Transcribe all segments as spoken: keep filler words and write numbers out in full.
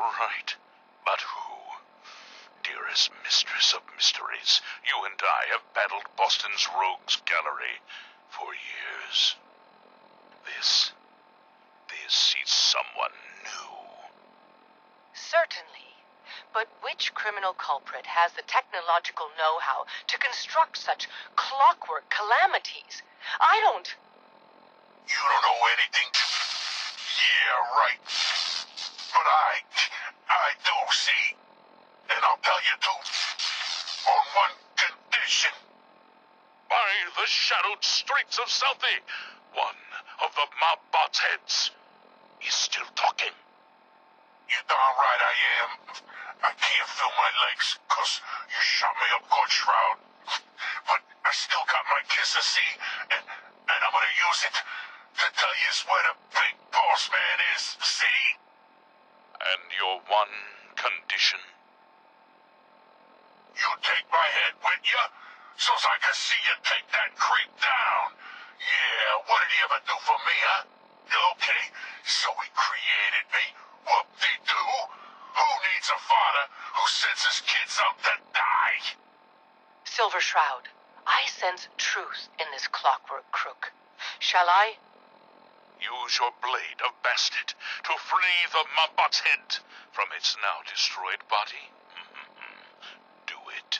right. But who? Dearest mistress of mysteries, you and I have battled Boston's Rogues Gallery for years. This... this is someone new. Certainly. But which criminal culprit has the technological know-how to construct such clockwork calamities? I don't... You don't know anything? Yeah, right. But I... I do, see? And I'll tell you too. On one condition. By the shadowed streets of Southie, one of the mob bot's heads is still talking. You're darn right I am. I can't feel my legs, cause you shot me up good, Shroud. But I still got my kiss of see, and, and I'm gonna use it to tell you where the big boss man is, see? And your one condition? You take my head with you, so's I can see you take that creep down. Yeah, what did he ever do for me, huh? Okay, so he created me. Whoop-de-doo. Who needs a father who sends his kids out to die? Silver Shroud, I sense truth in this clockwork crook. Shall I? Use your blade of Bastet to free the Mobbot's head from its now destroyed body. Do it.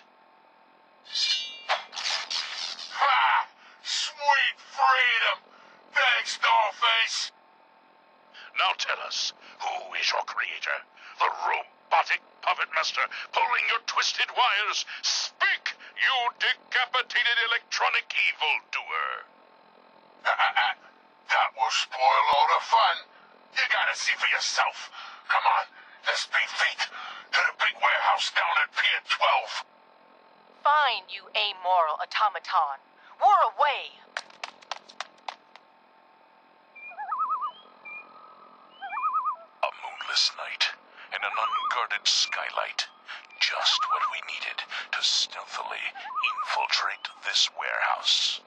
Ha! Sweet freedom! Thanks, Dollface! Now tell us, who is your creator? The robotic puppet master pulling your twisted wires? Speak, you decapitated electronic evildoer! That will spoil all the fun. You gotta see for yourself. Come on, let's be feet to the big warehouse down at Pier twelve. Fine, you amoral automaton. War away! A moonless night and an unguarded skylight. Just what we needed to stealthily infiltrate this warehouse.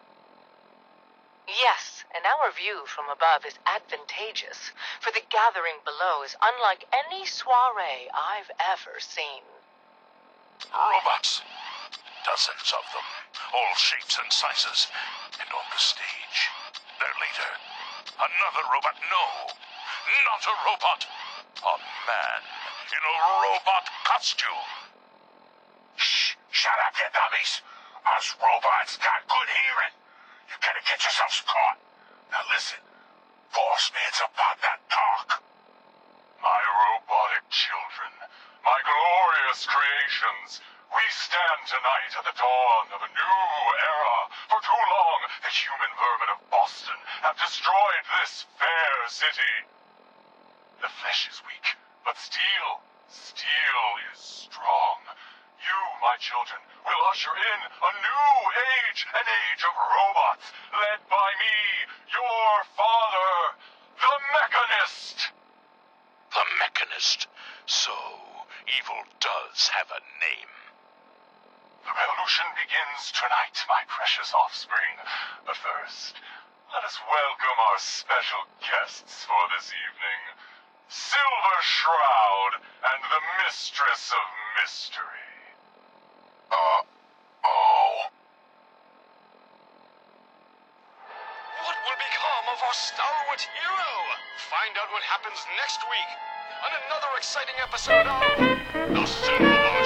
Yes, and our view from above is advantageous, for the gathering below is unlike any soiree I've ever seen. Robots. Dozens of them, all shapes and sizes, and on the stage. Their leader. Another robot. No, not a robot. A man in a robot costume. Shh, shut up, you dummies. Us robots got good hearing. You gotta get yourselves caught. Now listen, Boss Man's about to talk. My robotic children, my glorious creations, we stand tonight at the dawn of a new era. For too long, the human vermin of Boston have destroyed this fair city. The flesh is weak, but steel, steel is strong. You, my children, will usher in a new age, an age of robots, led by me, your father, the Mechanist. The Mechanist. So, evil does have a name. The revolution begins tonight, my precious offspring. But first, let us welcome our special guests for this evening. Silver Shroud and the Mistress of Mystery. Uh, oh. What will become of our stalwart hero? Find out what happens next week on another exciting episode of...